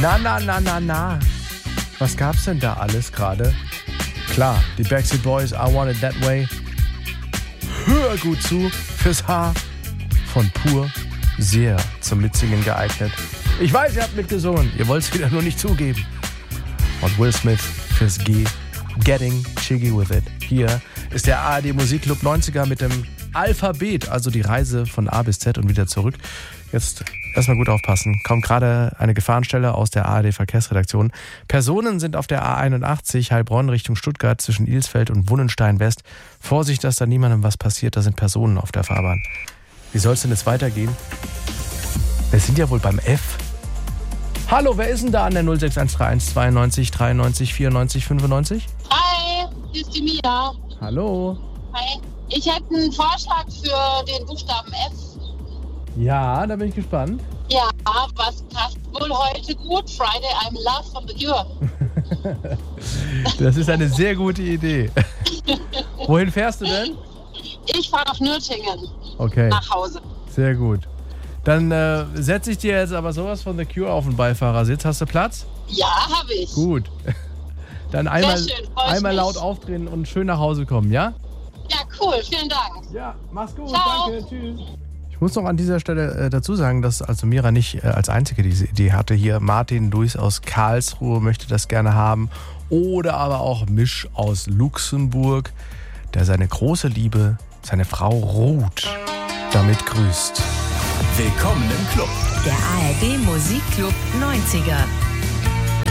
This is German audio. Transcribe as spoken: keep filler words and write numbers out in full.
Na, na, na, na, na. Was gab's denn da alles gerade? Klar, die Backstreet Boys, I Want It That Way. Hör gut zu, fürs Haar. Von Pur, sehr zum Mitsingen geeignet. Ich weiß, ihr habt mitgesungen, ihr wollt es wieder nur nicht zugeben. Und Will Smith fürs G, Getting Jiggy With It. Hier ist der A R D Musikclub neunziger mit dem Alphabet, also die Reise von A bis Z und wieder zurück. Jetzt erstmal gut aufpassen. Kommt gerade eine Gefahrenstelle aus der A R D Verkehrsredaktion. Personen sind auf der A einundachtzig Heilbronn Richtung Stuttgart zwischen Ilsfeld und Wunnenstein West. Vorsicht, dass da niemandem was passiert, da sind Personen auf der Fahrbahn. Wie soll es denn jetzt weitergehen? Wir sind ja wohl beim F. Hallo, wer ist denn da an der null sechs eins drei eins zweiundneunzig dreiundneunzig vierundneunzig fünfundneunzig? Hi, hier ist die Mia. Hallo. Hi. Ich hätte einen Vorschlag für den Buchstaben F. Ja, da bin ich gespannt. Ja, was passt wohl heute gut? Friday I'm in Love von The Cure. Das ist eine sehr gute Idee. Wohin fährst du denn? Ich fahre nach Nürtingen. Okay. Nach Hause. Sehr gut. Dann äh, setze ich dir jetzt aber sowas von The Cure auf den Beifahrersitz. Hast du Platz? Ja, habe ich. Gut. Dann einmal, Sehr schön, freu ich einmal mich. laut aufdrehen und schön nach Hause kommen, ja? Ja, cool. Vielen Dank. Ja, mach's gut. Ciao. Danke. Tschüss. Ich muss noch an dieser Stelle äh, dazu sagen, dass also Mira nicht äh, als Einzige diese Idee hatte. Hier Martin Luis aus Karlsruhe möchte das gerne haben. Oder aber auch Misch aus Luxemburg, der seine große Liebe, seine Frau Ruth, damit grüßt. Willkommen im Club. Der A R D Musikclub neunziger.